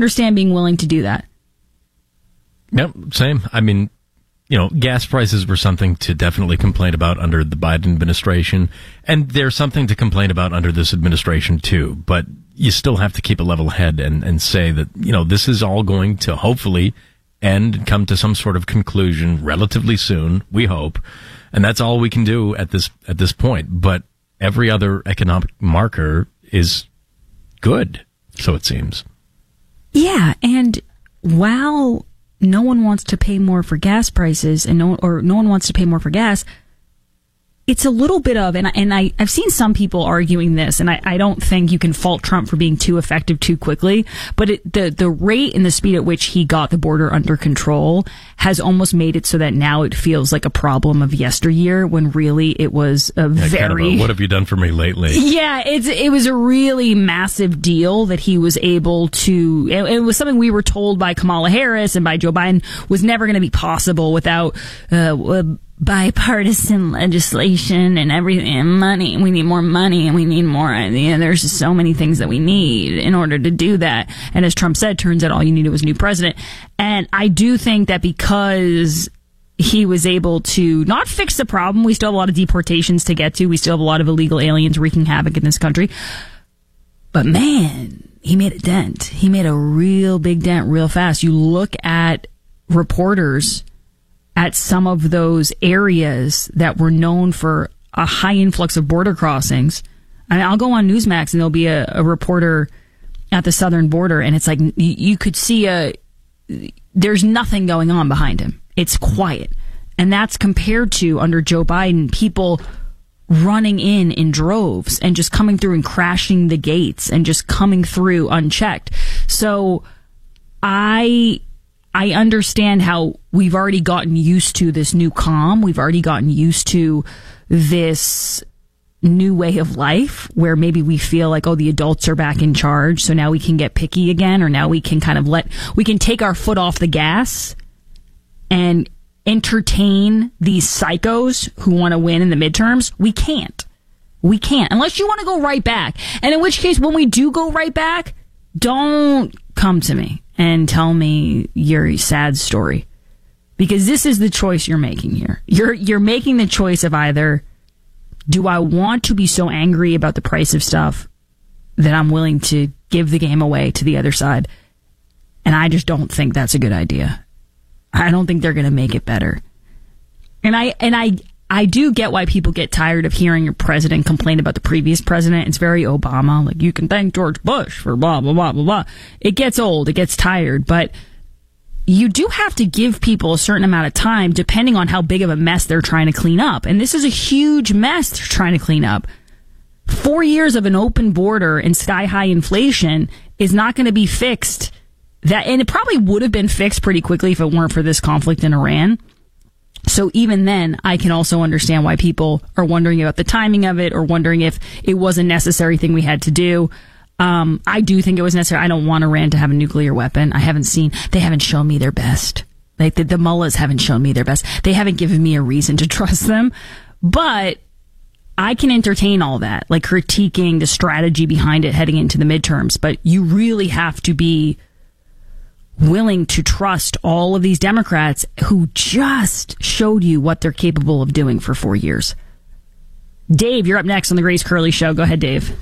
understand being willing to do that. Yep, same. I mean, gas prices were something to definitely complain about under the Biden administration, and there's something to complain about under this administration too. But you still have to keep a level head and say that, this is all going to hopefully end and come to some sort of conclusion relatively soon, we hope. And that's all we can do at this point. But every other economic marker is good, so it seems. Yeah, and while no one wants to pay more for gas prices, and no one wants to pay more for gas, it's a little bit of, and I've seen some people arguing this, and I don't think you can fault Trump for being too effective too quickly, but the rate and the speed at which he got the border under control has almost made it so that now it feels like a problem of yesteryear, when really it was a very... what have you done for me lately? Yeah, it was a really massive deal that he was able to... It was something we were told by Kamala Harris and by Joe Biden was never going to be possible without... bipartisan legislation and everything, and money. We need more money, and we need more. There's just so many things that we need in order to do that. And as Trump said, turns out all you needed was a new president. And I do think that because he was able to not fix the problem, we still have a lot of deportations to get to. We still have a lot of illegal aliens wreaking havoc in this country. But man, he made a dent. He made a real big dent real fast. You look at reporters at some of those areas that were known for a high influx of border crossings. I mean, I'll go on Newsmax and there'll be a reporter at the southern border, and it's like you could see there's nothing going on behind him. It's quiet. And that's compared to under Joe Biden, people running in droves and just coming through and crashing the gates and just coming through unchecked. So I understand how we've already gotten used to this new calm. We've already gotten used to this new way of life where maybe we feel like, the adults are back in charge. So now we can get picky again, or now we can we can take our foot off the gas and entertain these psychos who want to win in the midterms. We can't unless you want to go right back. And in which case, when we do go right back, don't come to me and tell me your sad story, because this is the choice you're making here. You're making the choice of either, do I want to be so angry about the price of stuff that I'm willing to give the game away to the other side? And I just don't think that's a good idea. I don't think they're going to make it better. And I do get why people get tired of hearing your president complain about the previous president. It's very Obama. Like, you can thank George Bush for blah, blah, blah, blah, blah. It gets old. It gets tired. But you do have to give people a certain amount of time depending on how big of a mess they're trying to clean up. And this is a huge mess they're trying to clean up. 4 years of an open border and sky-high inflation is not going to be fixed. And it probably would have been fixed pretty quickly if it weren't for this conflict in Iran. So even then, I can also understand why people are wondering about the timing of it, or wondering if it was a necessary thing we had to do. I do think it was necessary. I don't want Iran to have a nuclear weapon. They haven't shown me their best. Like the mullahs haven't shown me their best. They haven't given me a reason to trust them. But I can entertain all that, like critiquing the strategy behind it heading into the midterms. But you really have to be willing to trust all of these Democrats who just showed you what they're capable of doing for 4 years. Dave, you're up next on the Grace Curley Show. Go ahead, Dave.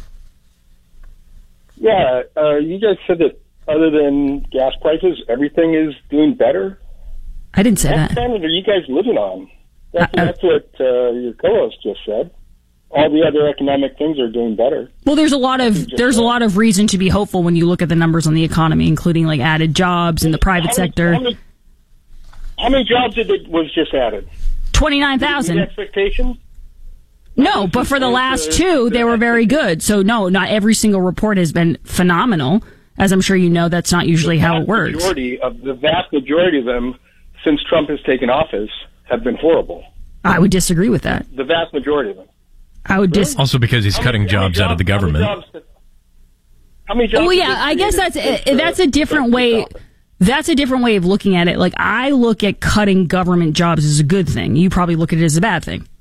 Yeah, you guys said that other than gas prices, everything is doing better. I didn't say that. What planet are you guys living on? That's what your co-host just said. All the other economic things are doing better. Well, there's a lot of reason to be hopeful when you look at the numbers on the economy, including like added jobs in the private sector. How many jobs was just added? 29,000. Expectations? No, but for the last two, they were very good. So no, not every single report has been phenomenal. As I'm sure you know, that's not usually how it works. The vast majority of them, since Trump has taken office, have been horrible. I would disagree with that. The vast majority of them. Also because he's cutting jobs out of the government. How many jobs? Oh yeah, I guess that's a different way. That's a different way of looking at it. Like, I look at cutting government jobs as a good thing. You probably look at it as a bad thing.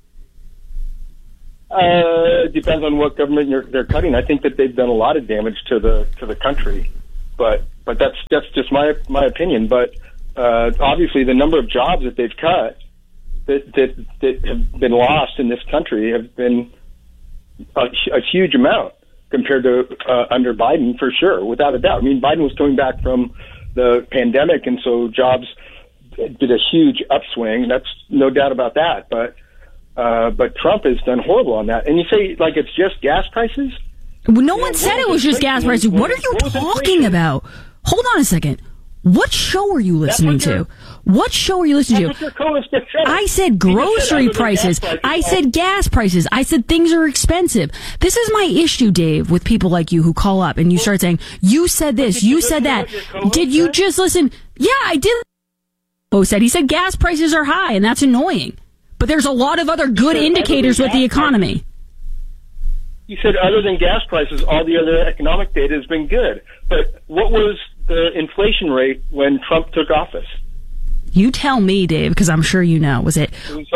It depends on what government they're cutting. I think that they've done a lot of damage to the country. but that's just my opinion. But obviously, the number of jobs that they've cut that have been lost in this country have been a huge amount compared to under Biden, for sure, without a doubt. I mean, Biden was coming back from the pandemic, and so jobs did a huge upswing. That's no doubt about that. But Trump has done horrible on that. And you say, like, it's just gas prices? No one said it was just gas prices. What are you talking about? Hold on a second. What show are you listening to? What show are you listening to? I said grocery prices. I said gas prices. I said things are expensive. This is my issue, Dave, with people like you who call up and you start saying, you said this, you said that. Did you just listen? Yeah, I did. He said gas prices are high, and that's annoying. But there's a lot of other good indicators with the economy. You said other than gas prices, all the other economic data has been good. But what was the inflation rate when Trump took office? You tell me, Dave, because I'm sure you know. It was like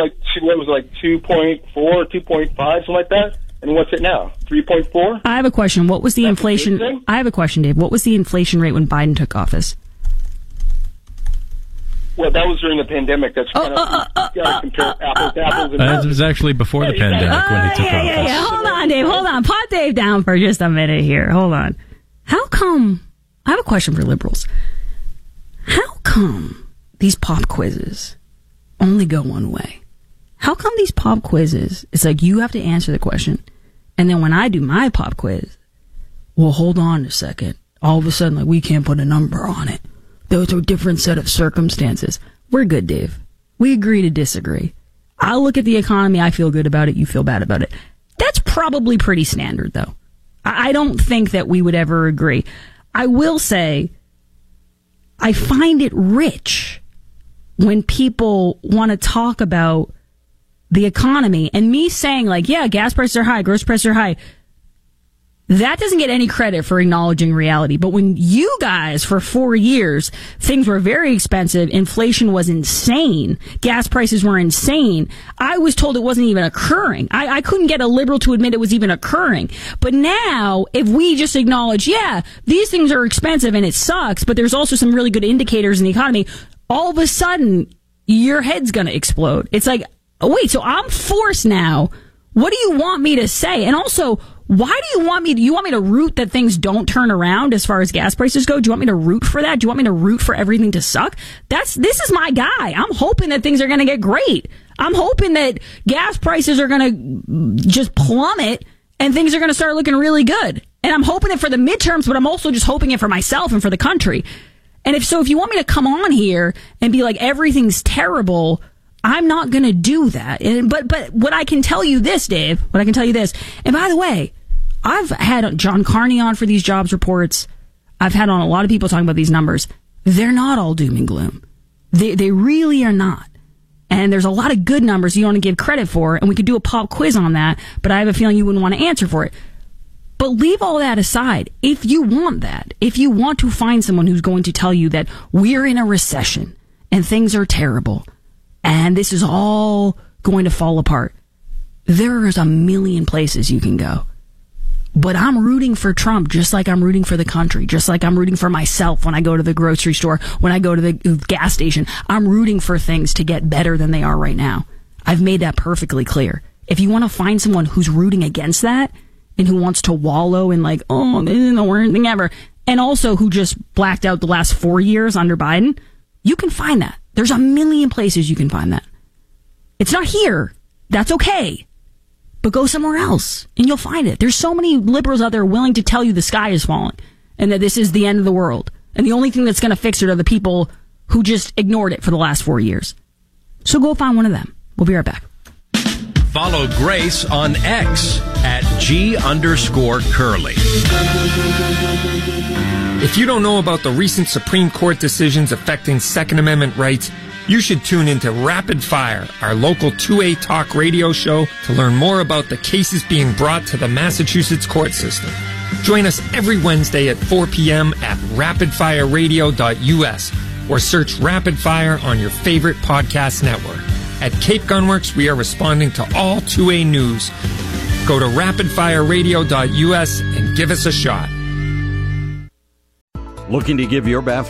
2.4, 2.5, something like that? And what's it now? 3.4? I have a question. What was the inflation? I have a question, Dave. What was the inflation rate when Biden took office? Well, that was during the pandemic. That's kind of, you got to compare apples to apples. It was actually before the pandemic when he took office. Yeah. Hold on, Dave. Hold on. Pot Dave down for just a minute here. Hold on. How come? I have a question for liberals. How come these pop quizzes only go one way? How come these pop quizzes, it's like you have to answer the question, and then when I do my pop quiz, well, hold on a second. All of a sudden, like, we can't put a number on it. Those are a different set of circumstances. We're good, Dave. We agree to disagree. I look at the economy, I feel good about it, you feel bad about it. That's probably pretty standard, though. I don't think that we would ever agree. I will say, I find it rich when people want to talk about the economy and me saying, like, yeah, gas prices are high, grocery prices are high. That doesn't get any credit for acknowledging reality. But when you guys, for 4 years, things were very expensive, inflation was insane, gas prices were insane, I was told it wasn't even occurring. I couldn't get a liberal to admit it was even occurring. But now, if we just acknowledge, yeah, these things are expensive and it sucks, but there's also some really good indicators in the economy, all of a sudden, your head's going to explode. It's like, oh, wait, so I'm forced now. What do you want me to say? And also, why do you want me to root that things don't turn around as far as gas prices go? Do you want me to root for that? Do you want me to root for everything to suck? This is my guy. I'm hoping that things are going to get great. I'm hoping that gas prices are going to just plummet and things are going to start looking really good. And I'm hoping it for the midterms, but I'm also just hoping it for myself and for the country. And if you want me to come on here and be like, everything's terrible, I'm not going to do that. But what I can tell you this, Dave, and by the way, I've had John Carney on for these jobs reports. I've had on a lot of people talking about these numbers. They're not all doom and gloom. They really are not. And there's a lot of good numbers you want to give credit for, and we could do a pop quiz on that, but I have a feeling you wouldn't want to answer for it. But leave all that aside. If you want that, if you want to find someone who's going to tell you that we're in a recession and things are terrible and this is all going to fall apart, there's a million places you can go. But I'm rooting for Trump just like I'm rooting for the country, just like I'm rooting for myself when I go to the grocery store, when I go to the gas station. I'm rooting for things to get better than they are right now. I've made that perfectly clear. If you want to find someone who's rooting against that and who wants to wallow in like, oh, this isn't the worst thing ever, and also who just blacked out the last 4 years under Biden, you can find that. There's a million places you can find that. It's not here. That's okay. But go somewhere else and you'll find it. There's so many liberals out there willing to tell you the sky is falling and that this is the end of the world. And the only thing that's going to fix it are the people who just ignored it for the last 4 years. So go find one of them. We'll be right back. Follow Grace on X at @G_Curley. If you don't know about the recent Supreme Court decisions affecting Second Amendment rights, you should tune into Rapid Fire, our local 2A talk radio show, to learn more about the cases being brought to the Massachusetts court system. Join us every Wednesday at 4 p.m. at rapidfireradio.us or search Rapid Fire on your favorite podcast network. At Cape Gunworks, we are responding to all 2A news. Go to rapidfireradio.us and give us a shot. Looking to give your bathroom